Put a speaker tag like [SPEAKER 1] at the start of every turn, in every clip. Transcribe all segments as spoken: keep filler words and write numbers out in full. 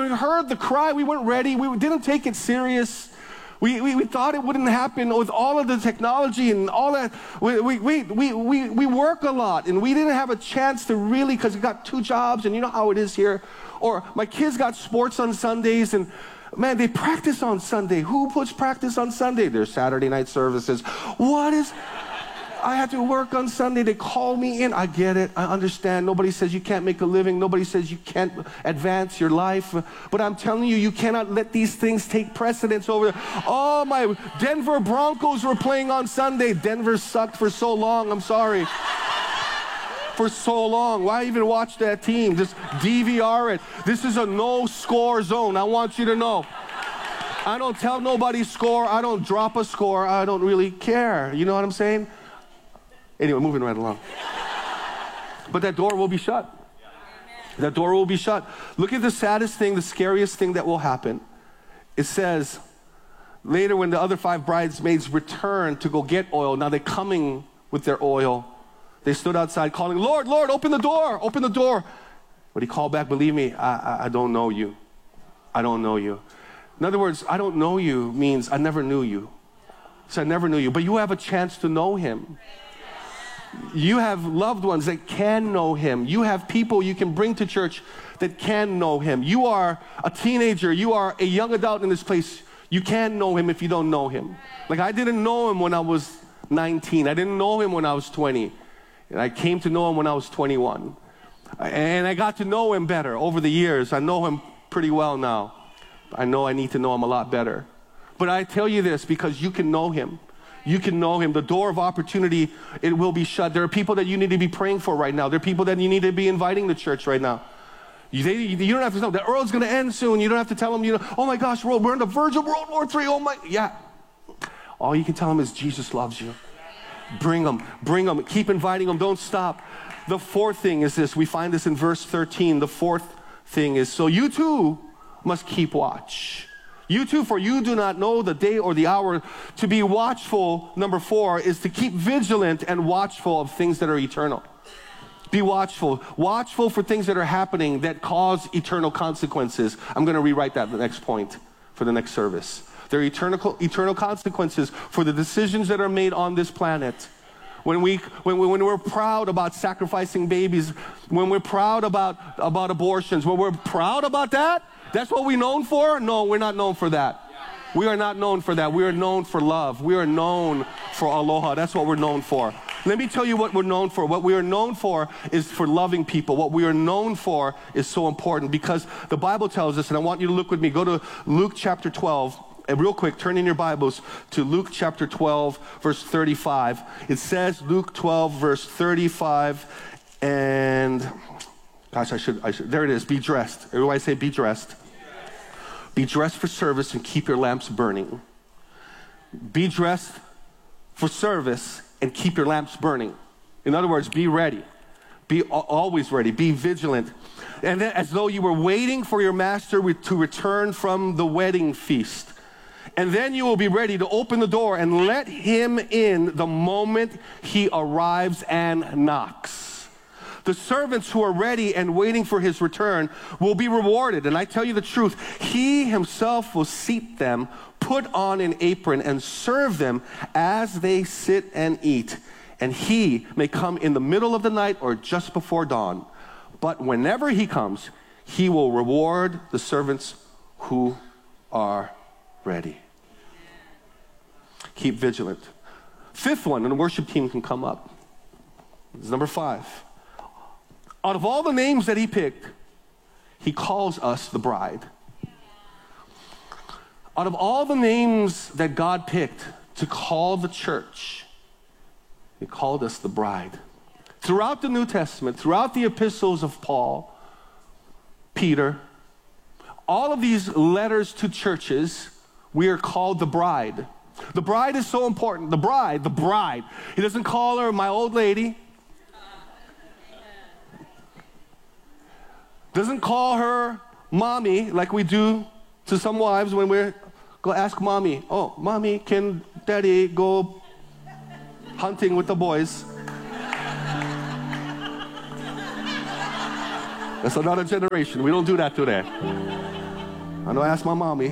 [SPEAKER 1] heard the cry, we weren't ready. We didn't take it serious. We, we, we thought it wouldn't happen with all of the technology and all that. We, we, we, we, we, we work a lot, and we didn't have a chance to really, because we got two jobs, and you know how it is here. Or my kids got sports on Sundays, and man, they practice on Sunday. Who puts practice on Sunday? There's Saturday night services. What is... I had to work on Sunday. They call me in. I get it. I understand. Nobody says you can't make a living. Nobody says you can't advance your life. But I'm telling you, you cannot let these things take precedence over. Oh, my Denver Broncos were playing on Sunday. Denver sucked for so long. I'm sorry. For so long. Why even watch that team? Just D V R it. This is a no-score zone. I want you to know. I don't tell nobody score. I don't drop a score. I don't really care. You know what I'm saying? Anyway, moving right along. But that door will be shut. That door will be shut. Look at the saddest thing, the scariest thing that will happen. It says, later when the other five bridesmaids returned to go get oil, now they're coming with their oil. They stood outside calling, Lord, Lord, open the door, open the door. But he called back, believe me, I, I, I don't know you. I don't know you. In other words, I don't know you means I never knew you. So I never knew you, but you have a chance to know him. You have loved ones that can know him. You have people you can bring to church that can know him. You are a teenager. You are a young adult in this place. You can know him if you don't know him. Like I didn't know him when I was nineteen. I didn't know him when I was twenty. And I came to know him when I was twenty-one. And I got to know him better over the years. I know him pretty well now. I know I need to know him a lot better. But I tell you this because you can know him. You can know him. The door of opportunity, it will be shut. There are people that you need to be praying for right now. There are people that you need to be inviting to church right now. You, they, you don't have to tell them, the world's going to end soon. You don't have to tell them, you know, oh my gosh, world, we're on the verge of World War Three. Oh my, yeah. All you can tell them is Jesus loves you. Bring them, bring them. Keep inviting them. Don't stop. The fourth thing is this. We find this in verse thirteen. The fourth thing is, so you too must keep watch. You too, for you do not know the day or the hour. To be watchful, number four, is to keep vigilant and watchful of things that are eternal. Be watchful. Watchful for things that are happening that cause eternal consequences. I'm going to rewrite that the next point for the next service. There are eternal, eternal consequences for the decisions that are made on this planet. When, we, when, we, when we're proud about sacrificing babies, when we're proud about, about abortions, when we're proud about that, that's what we're known for? No, we're not known for that. We are not known for that. We are known for love. We are known for aloha. That's what we're known for. Let me tell you what we're known for. What we are known for is for loving people. What we are known for is so important because the Bible tells us, and I want you to look with me, go to Luke chapter twelve, and real quick, turn in your Bibles to Luke chapter twelve, verse thirty-five. It says, Luke twelve, verse thirty-five, and... Gosh, I should, I should, there it is, be dressed. Everybody say, be dressed. Be dressed for service and keep your lamps burning. Be dressed for service and keep your lamps burning. In other words, be ready. Be always ready. Be vigilant. And then, as though you were waiting for your master to return from the wedding feast. And then you will be ready to open the door and let him in the moment he arrives and knocks. The servants who are ready and waiting for his return will be rewarded. And I tell you the truth, he himself will seat them, put on an apron, and serve them as they sit and eat. And he may come in the middle of the night or just before dawn. But whenever he comes, he will reward the servants who are ready. Keep vigilant. Fifth one, and the worship team can come up. It's number five. Out of all the names that he picked, he calls us the bride. Out of all the names that God picked to call the church, he called us the bride. Throughout the New Testament, throughout the epistles of Paul, Peter, all of these letters to churches, we are called the bride. The bride is so important. The bride, the bride. He doesn't call her my old lady. Doesn't call her mommy like we do to some wives when we're go ask mommy, oh, mommy, can daddy go hunting with the boys? That's another generation. We don't do that today. I know I asked my mommy.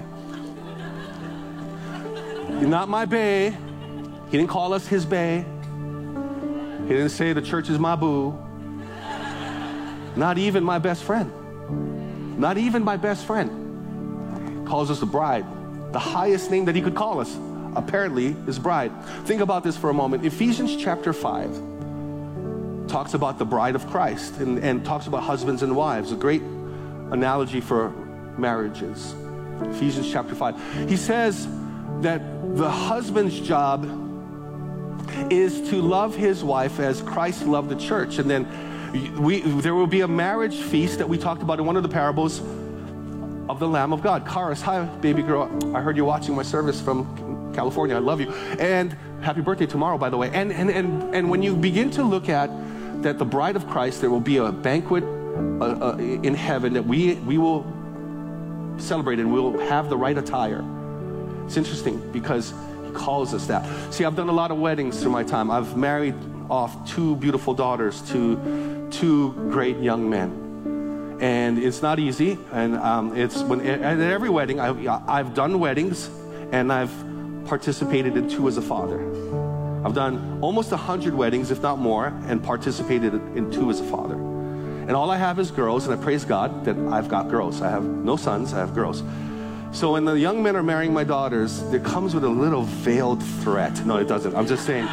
[SPEAKER 1] You're not my bae. He didn't call us his bae. He didn't say the church is my boo. Not even my best friend. Not even my best friend. He calls us the bride. The highest name that he could call us, apparently, is bride. Think about this for a moment. Ephesians chapter five talks about the bride of Christ and, and talks about husbands and wives. A great analogy for marriages. Ephesians chapter five. He says that the husband's job is to love his wife as Christ loved the church. And then we, there will be a marriage feast that we talked about in one of the parables of the Lamb of God. Karis, hi, baby girl. I heard you're watching my service from California. I love you. And happy birthday tomorrow, by the way. And, and, and, and when you begin to look at that the bride of Christ, there will be a banquet uh, uh, in heaven that we, we will celebrate and we'll have the right attire. It's interesting because he calls us that. See, I've done a lot of weddings through my time. I've married off two beautiful daughters to two great young men. And it's not easy. And um, it's when at every wedding, I've, I've done weddings and I've participated in two as a father. I've done almost a hundred weddings, if not more, and participated in two as a father. And all I have is girls, and I praise God that I've got girls. I have no sons, I have girls. So when the young men are marrying my daughters, it comes with a little veiled threat. No, it doesn't. I'm just saying.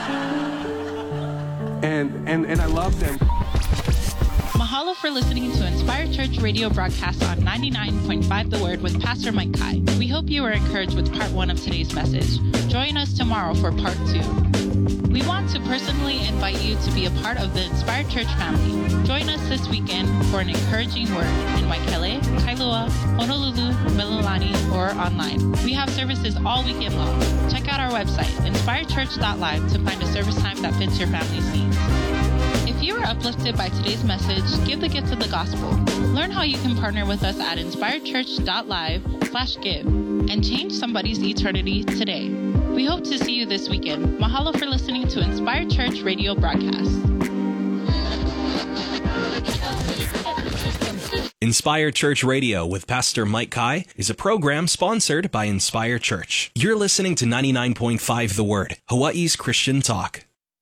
[SPEAKER 1] And, and, and I love them.
[SPEAKER 2] Mahalo for listening to Inspire Church radio broadcast on ninety-nine point five The Word with Pastor Mike Kai. We hope you were encouraged with part one of today's message. Join us tomorrow for part two. We want to personally invite you to be a part of the Inspire Church family. Join us this weekend for an encouraging word in Waikele, Kailua, Honolulu, Mililani, or online. We have services all weekend long. Check out our website, inspire church dot live, to find a service time that fits your family's needs. If you were uplifted by today's message, give the gift of the gospel. Learn how you can partner with us at inspire church dot live slash give and change somebody's eternity today. We hope to see you this weekend. Mahalo for listening to Inspire Church radio broadcast.
[SPEAKER 3] Inspire Church Radio with Pastor Mike Kai is a program sponsored by Inspire Church. You're listening to ninety-nine point five The Word, Hawaii's Christian talk.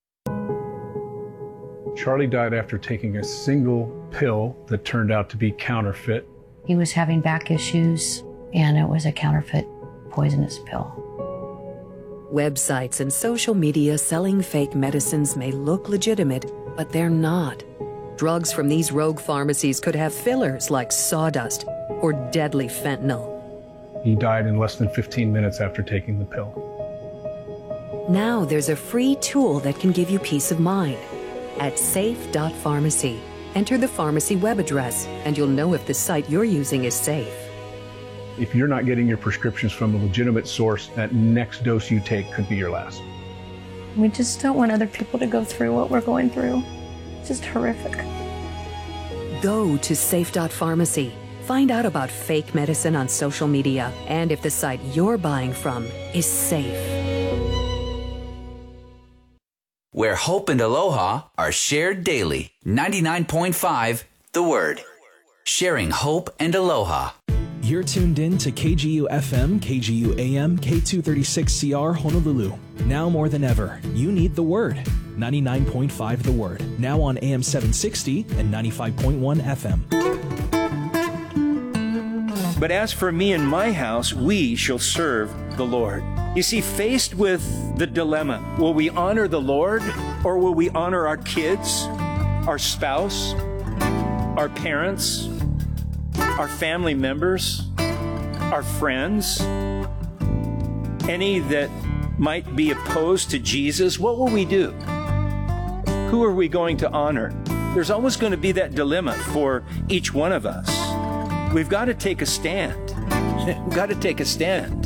[SPEAKER 4] Charlie died after taking a single pill that turned out to be counterfeit.
[SPEAKER 5] He was having back issues, and it was a counterfeit poisonous pill.
[SPEAKER 6] Websites and social media selling fake medicines may look legitimate, but they're not. Drugs from these rogue pharmacies could have fillers like sawdust or deadly fentanyl.
[SPEAKER 4] He died in less than fifteen minutes after taking the pill.
[SPEAKER 6] Now there's a free tool that can give you peace of mind. At safe dot pharmacy, enter the pharmacy web address, and you'll know if the site you're using is safe.
[SPEAKER 4] If you're not getting your prescriptions from a legitimate source, that next dose you take could be your last.
[SPEAKER 7] We just don't want other people to go through what we're going through. It's just horrific.
[SPEAKER 6] Go to safe dot pharmacy. Find out about fake medicine on social media and if the site you're buying from is safe.
[SPEAKER 8] Where hope and aloha are shared daily. ninety-nine point five The Word. Sharing hope and aloha.
[SPEAKER 3] You're tuned in to K G U F M, K G U A M, K two thirty-six C R Honolulu. Now more than ever, you need the Word. ninety-nine point five The Word. Now on A M seven sixty and ninety-five point one F M.
[SPEAKER 9] But as for me and my house, we shall serve the Lord. You see, faced with the dilemma, will we honor the Lord or will we honor our kids, our spouse, our parents, our family members, our friends, any that might be opposed to Jesus? What will we do? Who are we going to honor? There's always going to be that dilemma for each one of us. We've got to take a stand. We've got to take a stand.